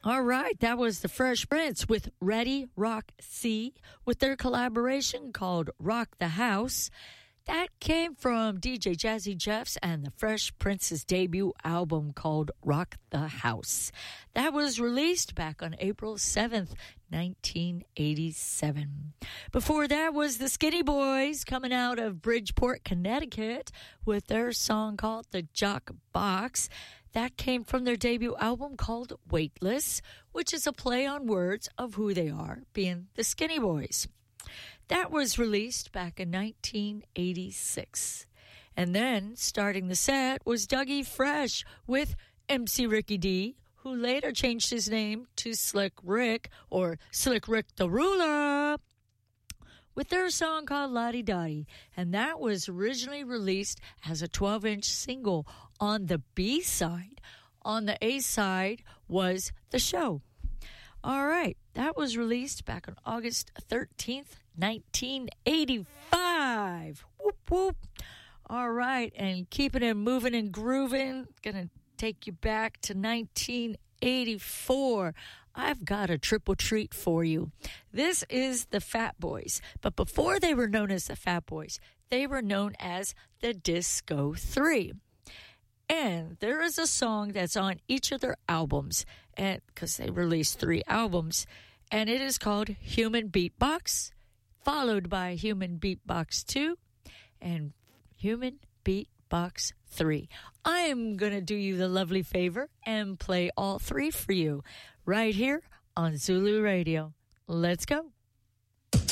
All right, that was the Fresh Prince with Ready Rock C with their collaboration called Rock the House. That came from DJ Jazzy Jeffs and the Fresh Prince's debut album called Rock the House. That was released back on April 7th, 1987. Before that was the Skinny Boys coming out of Bridgeport, Connecticut with their song called The Jock Box. That came from their debut album called Weightless, which is a play on words of who they are, being the Skinny Boys. That was released back in 1986. And then, starting the set, was Dougie Fresh with MC Ricky D, who later changed his name to Slick Rick, or Slick Rick the Ruler, with their song called Lottie Dottie. And that was originally released as a 12-inch single on the B-side. On the A-side was The Show. All right, that was released back on August 13th, 1985. Whoop, whoop. All right, and keeping it moving and grooving, gonna take you back to 1984. I've got a triple treat for you. This is the Fat Boys, but before they were known as the Fat Boys, they were known as the Disco 3. And there is a song that's on each of their albums, and because they released 3 albums, and it is called Human Beatbox, followed by Human Beatbox 2, and Human Beatbox 3. I am going to do you the lovely favor and play all 3 for you right here on Zulu Radio. Let's go.